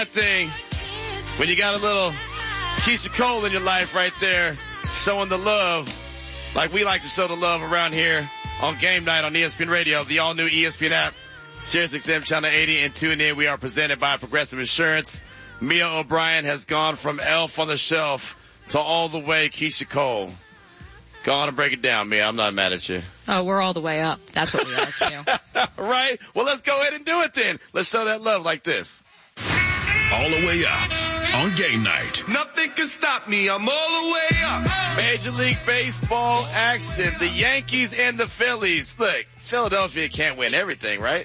thing when you got a little Keisha Cole in your life right there, showing the love like we like to show the love around here on Game Night on ESPN Radio, the all-new ESPN app, SiriusXM Channel 80, and tune in. We are presented by Progressive Insurance. Mia O'Brien has gone from Elf on the Shelf to all the way Keisha Cole. Go on and break it down, Mia. I'm not mad at you. Oh, we're all the way up. That's what we are, too. Right? Well, let's go ahead and do it then. Let's show that love like this. All the way up on Game Night. Nothing can stop me. I'm all the way up. Major League Baseball action. The Yankees and the Phillies. Look, Philadelphia can't win everything, right?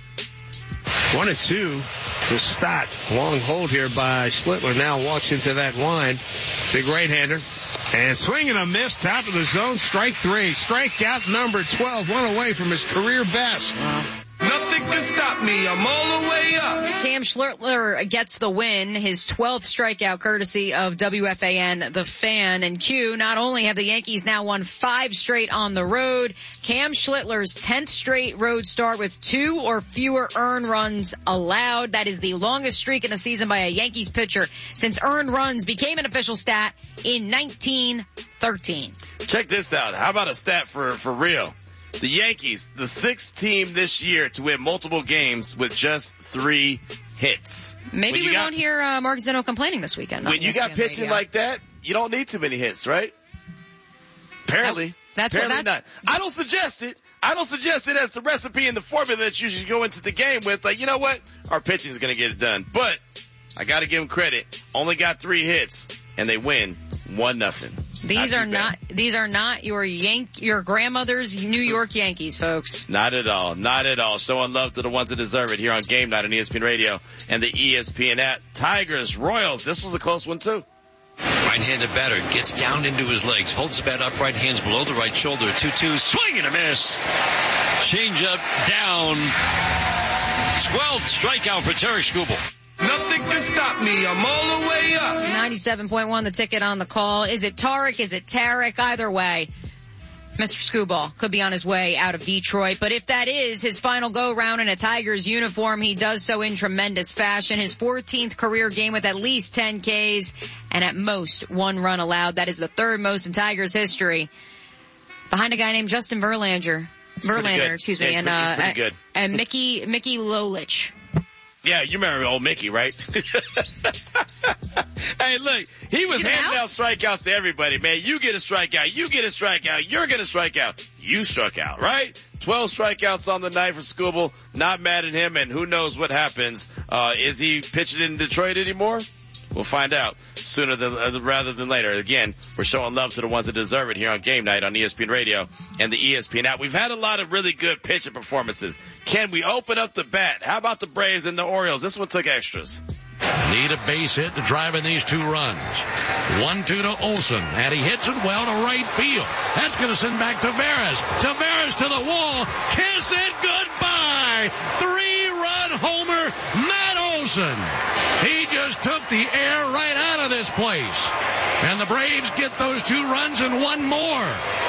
1-2 to start. Long hold here by Schlittler. Now walks into that line. Big right-hander. And swing and a miss. Top of the zone. Strike 3. Strikeout number 12. One away from his career best. Nothing can stop me. I'm all the way up. Cam Schlittler gets the win, his 12th strikeout courtesy of WFAN, The Fan. And Q, not only have the Yankees now won 5 straight on the road, Cam Schlittler's 10th straight road start with 2 or fewer earned runs allowed. That is the longest streak in a season by a Yankees pitcher since earned runs became an official stat in 1913. Check this out. How about a stat for real? The Yankees, the 6th team this year to win multiple games with just 3 hits. Maybe we won't hear Mark Zeno complaining this weekend. When you got pitching like that, you don't need too many hits, right? Apparently. Apparently not. I don't suggest it. I don't suggest it as the recipe and the formula that you should go into the game with. Like, you know what? Our pitching is going to get it done. But I got to give them credit. Only got 3 hits, and they win 1-0. These are not your grandmother's New York Yankees, folks. Not at all. Not at all. Showing love to the ones that deserve it here on Game Night on ESPN Radio and the ESPN app. Tigers, Royals. This was a close one too. Right-handed batter gets down into his legs, holds the bat upright, hands below the right shoulder. 2-2, swing and a miss. Change up, down. 12th strikeout for Tarek Skubal. Nothing can stop me. I'm all the way up. 97.1 the ticket on the call. Is it Tarek? Is it Tarek? Either way, Mr. Skubal could be on his way out of Detroit. But if that is his final go-round in a Tigers uniform, he does so in tremendous fashion. His 14th career game with at least 10 Ks and at most 1 run allowed. That is the 3rd most in Tigers history. Behind a guy named Justin Verlander, excuse me, yeah, and Mickey Lolich. Yeah, you remember old Mickey, right? Hey, look, he was handing out strikeouts to everybody, man. You get a strikeout, you get a strikeout, you're going to strike out. You struck out, right? 12 strikeouts on the night for Skubal. Not mad at him, and who knows what happens. Is he pitching in Detroit anymore? We'll find out sooner rather than later. Again, we're showing love to the ones that deserve it here on Game Night on ESPN Radio and the ESPN app. We've had a lot of really good pitching performances. Can we open up the bat? How about the Braves and the Orioles? This one took extras. Need a base hit to drive in these 2 runs. 1-2 to Olsen, and he hits it well to right field. That's going to send back Taveras. Taveras to the wall. Kiss it goodbye. 3-run homer, Matt Olsen. He just took the air right out of this place. And the Braves get those 2 runs and 1 more.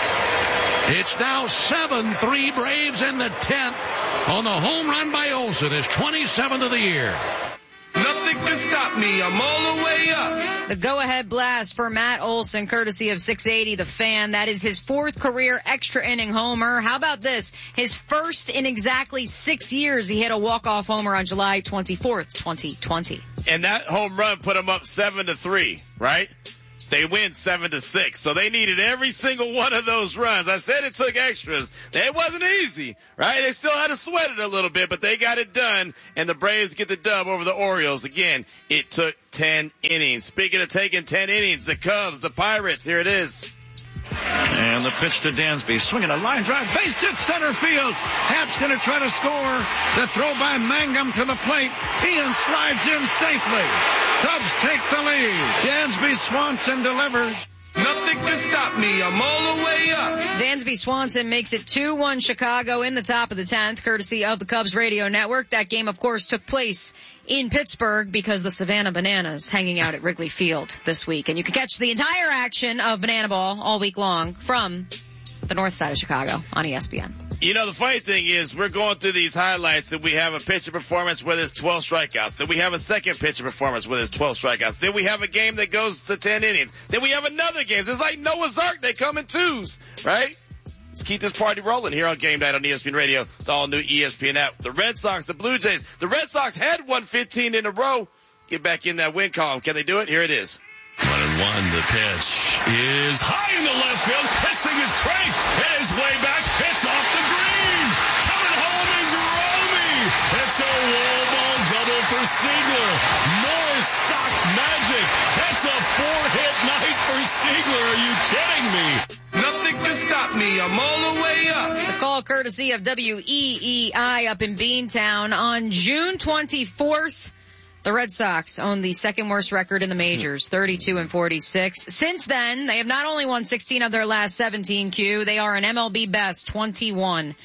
It's now 7-3 Braves in the 10th on the home run by Olsen, his 27th of the year. Nothing can stop me. I'm all the way up. The go-ahead blast for Matt Olsen, courtesy of 680 The Fan. That is his 4th career extra inning homer. How about this? His first in exactly 6 years. He hit a walk-off homer on July 24th, 2020. And that home run put him up 7-3, right? They win 7-6. So they needed every single one of those runs. I said it took extras. It wasn't easy, right? They still had to sweat it a little bit, but they got it done. And the Braves get the dub over the Orioles. Again, it took 10 innings. Speaking of taking 10 innings, the Cubs, the Pirates, here it is. And the pitch to Dansby, swinging a line drive, base hit center field. Happ's going to try to score. The throw by Mangum to the plate. Ian slides in safely. Cubs take the lead. Dansby Swanson delivers. Nothing can stop me. I'm all the way up. Dansby Swanson makes it 2-1 Chicago in the top of the 10th, courtesy of the Cubs radio network. That game, of course, took place in Pittsburgh because the Savannah Bananas hanging out at Wrigley Field this week. And you can catch the entire action of Banana Ball all week long from the north side of Chicago on ESPN. You know, the funny thing is we're going through these highlights that we have a pitcher performance where there's 12 strikeouts. Then we have a second pitcher performance where there's 12 strikeouts. Then we have a game that goes to 10 innings. Then we have another game. It's like Noah's Ark. They come in twos, right? Let's keep this party rolling here on Game Night on ESPN Radio, the all-new ESPN app. The Red Sox, the Blue Jays. The Red Sox had won 15 in a row. Get back in that win column. Can they do it? Here it is. 1-1, the pitch is high in the left field. This thing is cranked. It is way back. It's off the green. Coming home is Romy. It's a wall ball double for Seigler. More Sox magic. That's a 4-hit night for Seigler. Are you kidding me? Nothing can stop me. I'm all the way up. The call courtesy of WEEI up in Beantown on June 24th. The Red Sox own the second worst record in the majors, 32-46. Since then, they have not only won 16 of their last 17, they are an MLB best 21-3.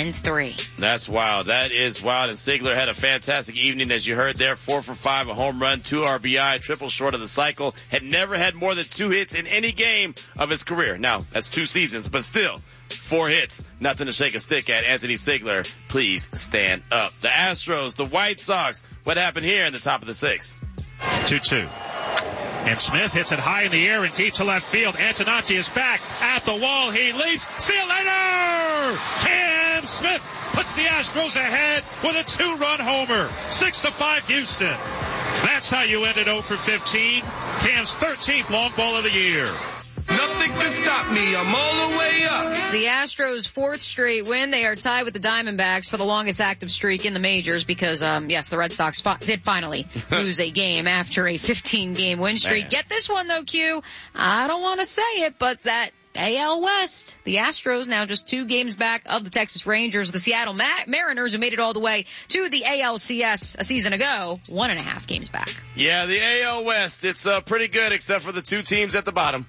That's wild. That is wild. And Seigler had a fantastic evening, as you heard there. 4 for 5, a home run, 2 RBI, triple short of the cycle. Had never had more than 2 hits in any game of his career. Now, that's 2 seasons, but still. 4 hits, nothing to shake a stick at. Anthony Seigler, please stand up. The Astros, the White Sox. What happened here in the top of the 6th? 2-2. And Smith hits it high in the air and deep to left field. Antonacci is back at the wall. He leaps. See you later! Cam Smith puts the Astros ahead with a 2-run homer. 6-5 Houston. That's how you ended 0 for 15. Cam's 13th long ball of the year. Nothing can stop me. I'm all the way up. The Astros' 4th straight win. They are tied with the Diamondbacks for the longest active streak in the majors because, yes, the Red Sox did finally lose a game after a 15-game win streak. Man. Get this one, though, Q. I don't want to say it, but that AL West, the Astros now just 2 games back of the Texas Rangers. The Seattle Mariners, who made it all the way to the ALCS a season ago, 1.5 games back. Yeah, the AL West, it's pretty good except for the 2 teams at the bottom.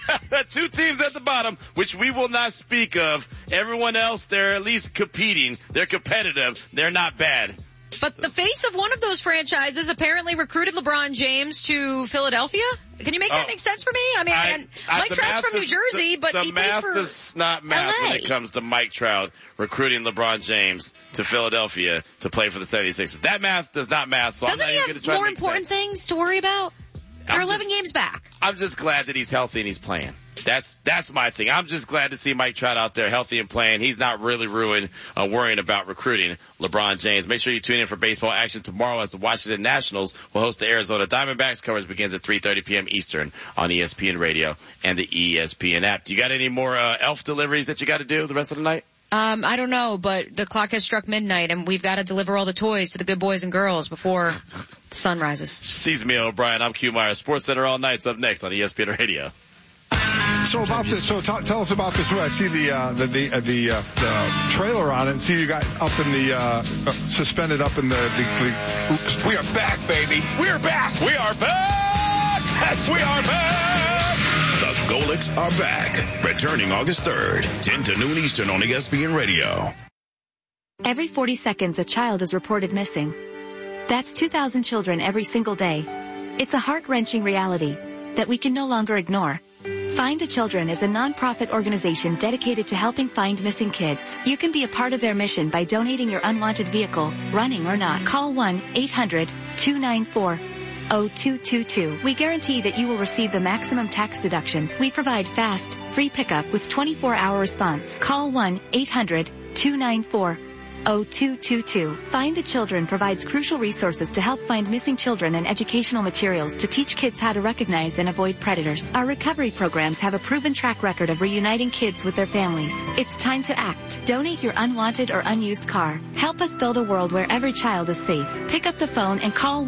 2 teams at the bottom, which we will not speak of. Everyone else, they're at least competing. They're competitive. They're not bad. But the face of one of those franchises apparently recruited LeBron James to Philadelphia. Can you make that make sense for me? I mean, Mike Trout's from New Jersey, but he plays for the math does not math LA. when it comes to Mike Trout recruiting LeBron James to Philadelphia to play for the 76ers. That math does not math, so Doesn't I'm not even going to try to make sense. More important things to worry about? They're 11 games back. I'm just glad that he's healthy and he's playing. That's my thing. I'm just glad to see Mike Trout out there healthy and playing. He's not really worrying about recruiting LeBron James. Make sure you tune in for baseball action tomorrow as the Washington Nationals will host the Arizona Diamondbacks. Coverage begins at 3:30 p.m. Eastern on ESPN Radio and the ESPN app. Do you got any more elf deliveries that you got to do the rest of the night? I don't know, but the clock has struck midnight and we've got to deliver all the toys to the good boys and girls before the sun rises. She's Mia O'Brien. I'm Q Meyer. Sports Center all night's up next on ESPN Radio. So about this, tell us about this. I see the trailer on it and see you got up in the, suspended up in the oops. We are back, baby. We're back. We are back. Yes, we are back. The Golics are back. Returning August 3rd, 10 to noon Eastern on ESPN Radio. Every 40 seconds, a child is reported missing. That's 2,000 children every single day. It's a heart-wrenching reality that we can no longer ignore. Find the Children is a non-profit organization dedicated to helping find missing kids. You can be a part of their mission by donating your unwanted vehicle, running or not. Call 1-800-294-0222. We guarantee that you will receive the maximum tax deduction. We provide fast, free pickup with 24-hour response. Call 1-800-294-0222. Find the Children provides crucial resources to help find missing children and educational materials to teach kids how to recognize and avoid predators. Our recovery programs have a proven track record of reuniting kids with their families. It's time to act. Donate your unwanted or unused car. Help us build a world where every child is safe. Pick up the phone and call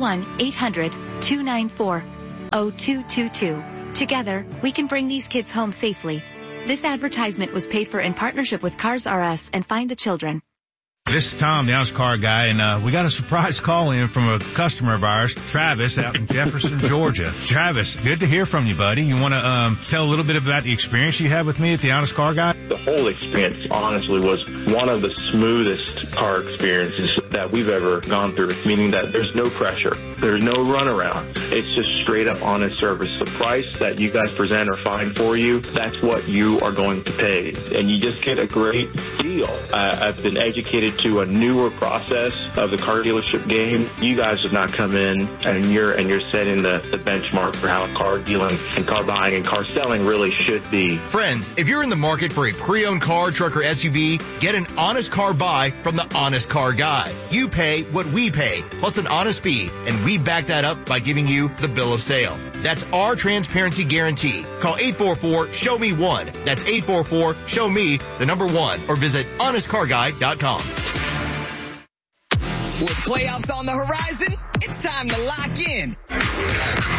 1-800-294-0222. Together, we can bring these kids home safely. This advertisement was paid for in partnership with Cars R Us and Find the Children. This is Tom, the Honest Car Guy, and we got a surprise call in from a customer of ours, Travis, out in Jefferson, Georgia. Travis, good to hear from you, buddy. You want to tell a little bit about the experience you had with me at the Honest Car Guy? The whole experience, honestly, was one of the smoothest car experiences that we've ever gone through, meaning that there's no pressure. There's no runaround. It's just straight up honest service. The price that you guys present or find for you, that's what you are going to pay. And you just get a great deal. I've been educated to a newer process of the car dealership game. You guys have not come in and you're setting the benchmark for how car dealing and car buying and car selling really should be. Friends, if you're in the market for a pre-owned car, truck, or SUV, get an honest car buy from the Honest Car Guy. You pay what we pay, plus an honest fee, and we back that up by giving you the bill of sale. That's our transparency guarantee. Call 844-SHOW-ME-1. That's 844-SHOW-ME, the number 1, or visit honestcarguy.com. With playoffs on the horizon, it's time to lock in.